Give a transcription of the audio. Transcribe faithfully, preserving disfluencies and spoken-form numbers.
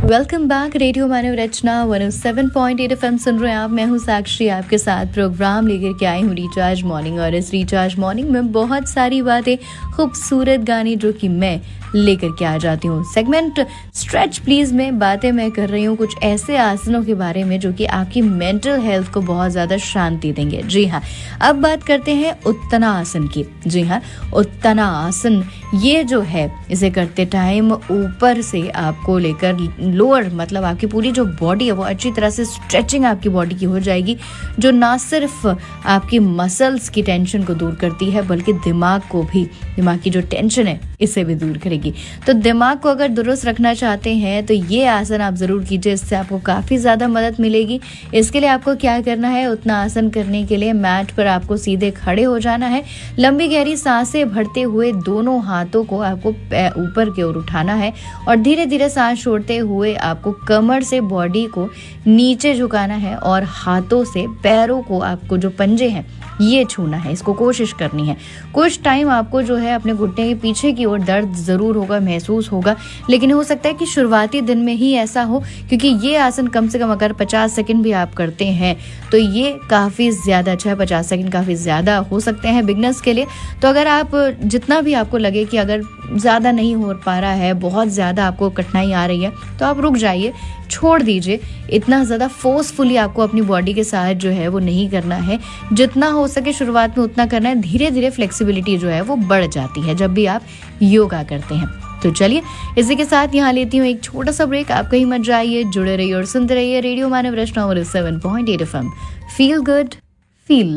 Welcome back. Radio मानव रचना one O seven point eight F M सुन रहे हैं आप। मैं हूं साक्षी, आपके साथ प्रोग्राम लेकर के आई हूं रिचार्ज मॉर्निंग। और इस रिचार्ज मॉर्निंग में बहुत सारी बातें, खूबसूरत गाने जो कि मैं लेकर के आ जाती हूँ। सेगमेंट स्ट्रेच प्लीज में बातें मैं कर रही हूँ कुछ ऐसे आसनों के बारे में जो कि आपकी मेंटल हेल्थ को बहुत ज्यादा शांति देंगे। जी हाँ, अब बात करते हैं उत्तना आसन की। जी हाँ, उत्तना आसन ये जो है, इसे करते टाइम ऊपर से आपको लेकर लोअर, मतलब आपकी पूरी जो बॉडी है वो अच्छी तरह से स्ट्रेचिंग आपकी बॉडी की हो जाएगी, जो ना सिर्फ आपकी मसल्स की टेंशन को दूर करती है बल्कि दिमाग को भी, दिमाग की जो टेंशन है इसे भी दूर करेगी। तो दिमाग को अगर दुरुस्त रखना चाहते हैं तो ये आसन आप जरूर कीजिए, इससे आपको काफी ज्यादा मदद मिलेगी। इसके लिए आपको क्या करना है, उतना आसन करने के लिए मैट पर आपको सीधे खड़े हो जाना है। लंबी गहरी सांसें भरते हुए दोनों हाथों को आपको ऊपर की ओर उठाना है और धीरे धीरे सांस छोड़ते हुए आपको कमर से बॉडी को नीचे झुकाना है और हाथों से पैरों को, आपको जो पंजे हैं ये छूना है। इसको कोशिश करनी है। कुछ टाइम आपको जो है अपने घुटने के पीछे की ओर दर्द जरूर होगा, महसूस होगा, लेकिन हो सकता है कि शुरुआती दिन में ही ऐसा हो, क्योंकि ये आसन कम से कम अगर पचास सेकंड भी आप करते हैं तो ये काफ़ी ज़्यादा अच्छा है। पचास सेकंड काफ़ी ज़्यादा हो सकते हैं बिगनर्स के लिए। तो अगर आप जितना भी आपको लगे कि अगर ज़्यादा नहीं हो पा रहा है, बहुत ज़्यादा आपको कठिनाई आ रही है, तो आप रुक जाइए, छोड़ दीजिए। इतना ज़्यादा फोर्सफुली आपको अपनी बॉडी के साथ जो है वो नहीं करना है। जितना हो सके शुरुआत में उतना करना है। धीरे धीरे फ्लेक्सिबिलिटी जो है वो बढ़ जाती है जब भी आप योगा करते हैं। तो चलिए, इसी के साथ यहाँ लेती हूँ एक छोटा सा ब्रेक। आप कहीं मत जाइए, जुड़े रहिए और सुनते रहिए रेडियो मानव रचना one O seven point eight F M. Feel good, feel